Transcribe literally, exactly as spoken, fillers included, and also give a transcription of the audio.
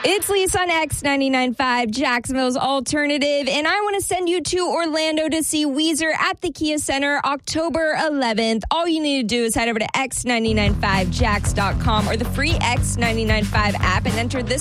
It's Lisa on X ninety-nine point five, Jacksonville's alternative, and I want to send you to Orlando to see Weezer at the Kia Center October eleventh. All you need to do is head over to X nine nine five jacks dot com or the free X nine nine five app and enter this